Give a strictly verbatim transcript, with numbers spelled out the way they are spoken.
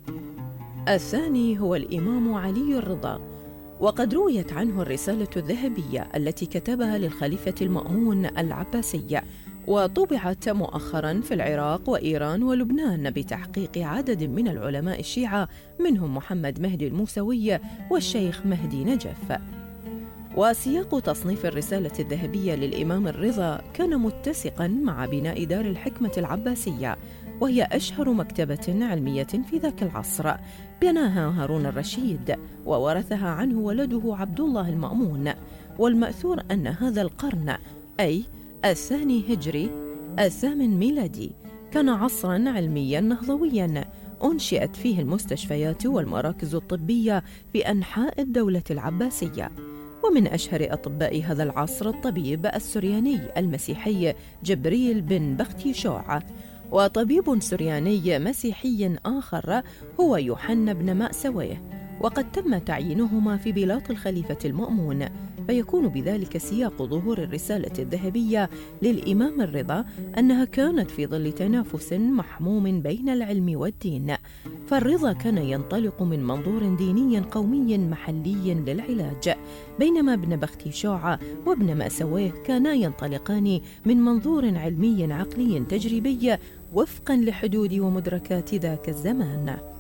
الثاني هو الإمام علي الرضا، وقد رويت عنه الرسالة الذهبية التي كتبها للخليفة المأمون العباسي، وطبعت مؤخراً في العراق وإيران ولبنان بتحقيق عدد من العلماء الشيعة منهم محمد مهدي الموسوي والشيخ مهدي نجف. وسياق تصنيف الرسالة الذهبية للإمام الرضا كان متسقاً مع بناء دار الحكمة العباسية، وهي أشهر مكتبة علمية في ذاك العصر، بناها هارون الرشيد وورثها عنه ولده عبد الله المأمون. والمأثور أن هذا القرن، أي الثاني هجري الثامن ميلادي، كان عصراً علمياً نهضوياً أنشئت فيه المستشفيات والمراكز الطبية في أنحاء الدولة العباسية. ومن أشهر أطباء هذا العصر الطبيب السرياني المسيحي جبريل بن بختيشوع، وطبيب سرياني مسيحي آخر هو يوحنا بن مأسويه، وقد تم تعيينهما في بلاط الخليفة المأمون، فيكون بذلك سياق ظهور الرسالة الذهبية للإمام الرضا أنها كانت في ظل تنافس محموم بين العلم والدين، فالرضا كان ينطلق من منظور ديني قومي محلي للعلاج، بينما ابن بختيشوع وابن مأسويه كانا ينطلقان من منظور علمي عقلي تجريبي وفقا لحدود ومدركات ذاك الزمان.